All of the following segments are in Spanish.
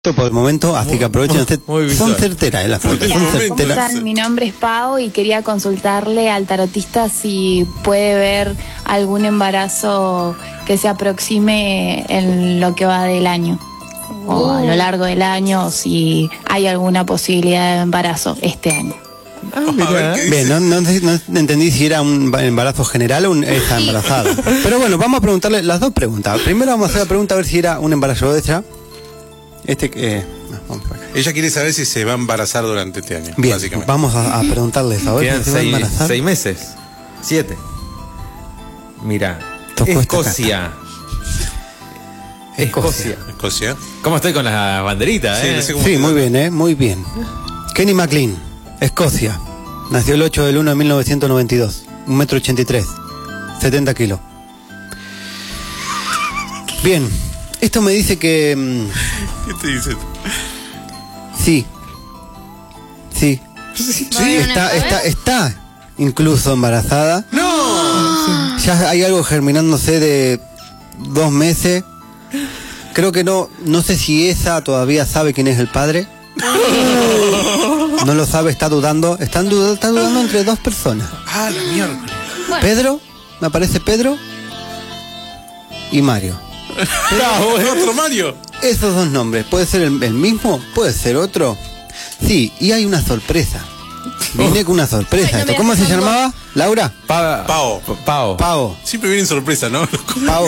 Por el momento, así que aprovechen. Son certeras las fotos. Hola, ¿cómo están? Mi nombre es Pau y quería consultarle al tarotista si puede ver algún embarazo que se aproxime en lo que va del año o a lo largo del año, o si hay alguna posibilidad de embarazo este año. Bien, no entendí si era un embarazo general o está embarazada. Pero bueno, vamos a preguntarle las dos preguntas. Primero vamos a hacer la pregunta a ver si era un embarazo de ella. Ella quiere saber si se va a embarazar durante este año. Bien, básicamente. vamos a preguntarle eso. Quedan 6 meses. 7. Mira, Escocia. Escocia. ¿Cómo estoy con las banderitas? Sí, muy bien, muy bien. Kenny McLean, Escocia. Nació el 8 del 1 de 1992. 1,83 m. 70 kilos. Bien. Esto me dice que... ¿Qué te dice? Sí. Está incluso embarazada. ¡No! Ya hay algo germinándose de 2 meses. Creo que no sé si esa todavía sabe quién es el padre. No lo sabe, está dudando. Está dudando entre 2 personas. Ah, la mierda. Pedro, me aparece Pedro y Mario. ¿Otro Mario? Esos 2 nombres, ¿puede ser el mismo? ¿Puede ser otro? Sí, y hay una sorpresa. Vine con una sorpresa. Ay, no. ¿Cómo se llamaba? ¿Laura? Pau. Siempre vienen sorpresas, ¿no? Pau.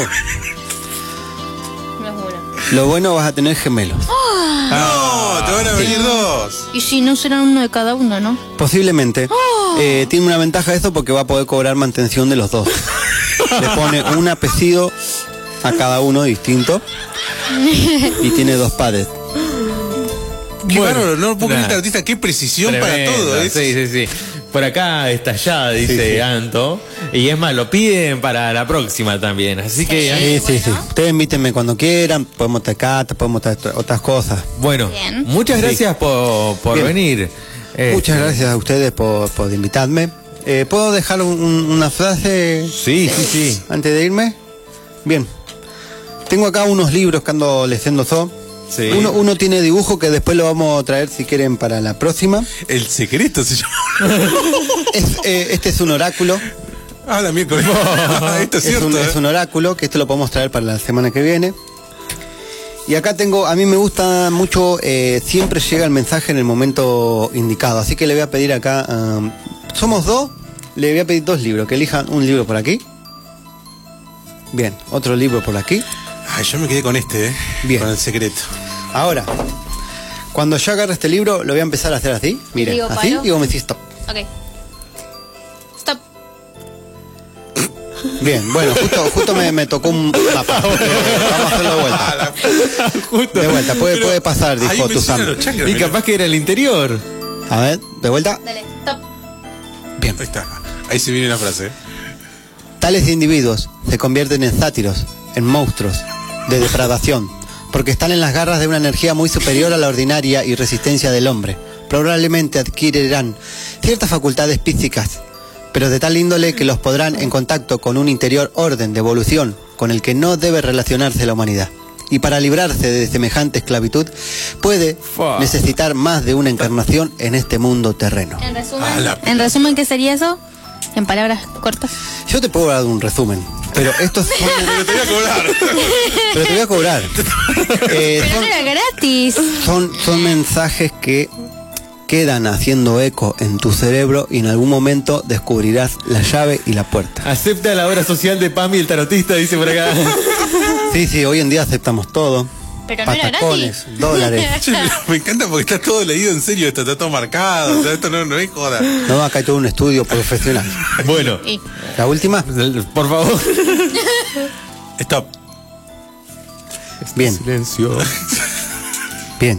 Lo bueno, vas a tener gemelos. No, te van a venir 2. Y si no serán uno de cada uno, ¿no? Posiblemente. Tiene una ventaja eso porque va a poder cobrar mantención de los 2. Le pone un apellido a cada uno distinto y tiene 2 padres. Qué bárbaro, no puedo creer, artista, qué precisión para todo. Sí. Por acá estallada, dice Anto. Y es más, lo piden para la próxima también. Así que... Sí. Ustedes invítenme cuando quieran. Podemos traer cartas, podemos traer otras cosas. Bueno, muchas gracias por venir. Muchas gracias a ustedes por invitarme. ¿Puedo dejar una frase? Sí. Antes de irme. Bien. Tengo acá unos libros que ando leyendo yo. Sí. Uno tiene dibujo que después lo vamos a traer si quieren para la próxima. El secreto se llama. Este es un oráculo. Ah, la miércoles. Esto es cierto. Es un oráculo que esto lo podemos traer para la semana que viene. Y acá tengo, a mí me gusta mucho, siempre llega el mensaje en el momento indicado. Así que le voy a pedir acá, somos 2, le voy a pedir 2 libros, que elijan un libro por aquí. Bien, otro libro por aquí. Ay, yo me quedé con Bien. Con el secreto. Ahora, cuando yo agarre este libro, lo voy a empezar a hacer así. Miren, Digo, así, paro. y vos me decís stop. Ok. Stop. Bien, bueno, justo me tocó un mapa. Vamos a hacerlo de vuelta. De vuelta, puede pasar, dijo Tuzán. Y capaz que era el interior. A ver, de vuelta. Dale, stop. Bien. Ahí está. Ahí se viene la frase. Tales individuos se convierten en sátiros, en monstruos de depravación, porque están en las garras de una energía muy superior a la ordinaria y resistencia del hombre. Probablemente adquirirán ciertas facultades físicas, pero de tal índole que los podrán en contacto con un interior orden de evolución con el que no debe relacionarse la humanidad. Y para librarse de semejante esclavitud, puede necesitar más de una encarnación en este mundo terreno. En resumen, ¿qué sería eso? En palabras cortas. Yo te puedo dar un resumen, pero estos son... Pero te voy a cobrar. Pero te voy a cobrar. Pero no era gratis. Son mensajes que quedan haciendo eco en tu cerebro y en algún momento descubrirás la llave y la puerta. Acepta la obra social de Pami, el tarotista, dice por acá. Sí, hoy en día aceptamos todo. Pero no era Patacones, gratis. dólares. Me encanta porque está todo leído en serio, está todo marcado, o sea, esto no es joda. No, acá hay todo un estudio profesional. Bueno, La última. por favor. Stop. Bien. Silencio. Bien.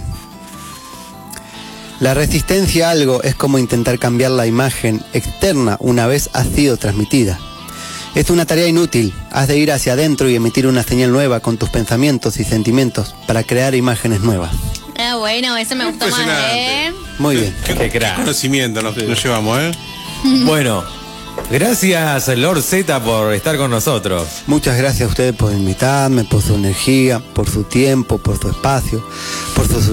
La resistencia a algo es como intentar cambiar la imagen externa una vez ha sido transmitida. Es una tarea inútil. Has de ir hacia adentro y emitir una señal nueva con tus pensamientos y sentimientos para crear imágenes nuevas. Ah, bueno, ese me gustó más, Impresionante. Muy bien. Qué crack. Conocimiento nos llevamos, Bueno, Gracias, Lord Z, por estar con nosotros. Muchas gracias a ustedes por invitarme, por su energía, por su tiempo, por su espacio, por sus